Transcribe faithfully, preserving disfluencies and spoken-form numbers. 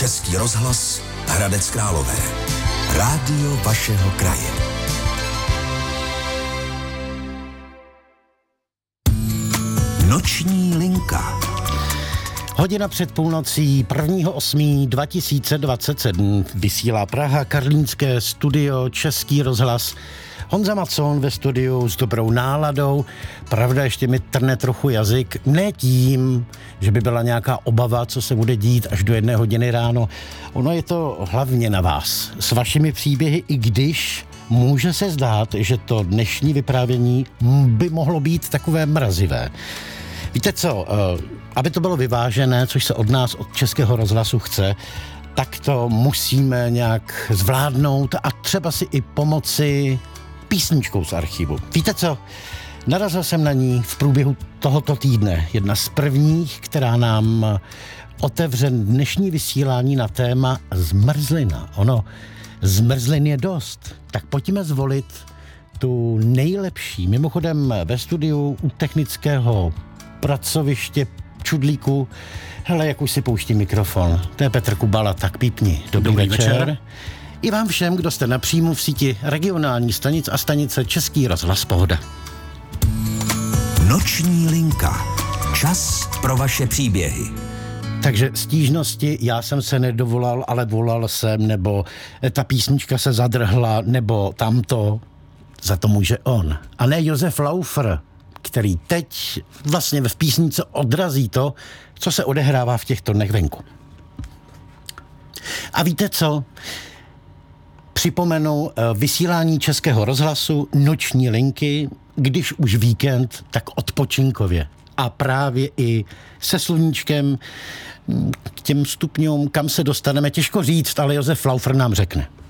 Český rozhlas Hradec Králové. Rádio vašeho kraje. Noční linka. Hodina před půlnocí prvního osmého dva tisíce dvacet sedm vysílá Praha, karlínské studio, Český rozhlas. Honza Macon ve studiu s dobrou náladou. Pravda, ještě mi trne trochu jazyk. Ne tím, že by byla nějaká obava, co se bude dít až do jedné hodiny ráno. Ono je to hlavně na vás. S vašimi příběhy, i když může se zdát, že to dnešní vyprávění by mohlo být takové mrazivé. Víte co, aby to bylo vyvážené, což se od nás, od Českého rozhlasu chce, tak to musíme nějak zvládnout a třeba si i pomoci písničkou z archivu. Víte co, narazil jsem na ní v průběhu tohoto týdne. Jedna z prvních, která nám otevře dnešní vysílání na téma zmrzlina. Ono, zmrzlin je dost, tak pojďme zvolit tu nejlepší. Mimochodem ve studiu u technického pracoviště Čudlíku. Hele, jak už si pouští mikrofon. To je Petr Kubala, tak pípni. Dobrý, Dobrý večer. večer. I vám všem, kdo jste napřímo v síti regionální stanic a stanice Český rozhlas Pohoda. Noční linka. Čas pro vaše příběhy. Takže stížnosti, já jsem se nedovolal, ale volal jsem, nebo ta písnička se zadrhla, nebo tamto. Za to může on. A ne Josef Laufer, který teď vlastně v písnice odrazí to, co se odehrává v těchto dnech venku. A víte co? Připomenu vysílání Českého rozhlasu, noční linky, když už víkend, tak odpočinkově. A právě i se sluníčkem k těm stupňům, kam se dostaneme, těžko říct, ale Josef Laufer nám řekne.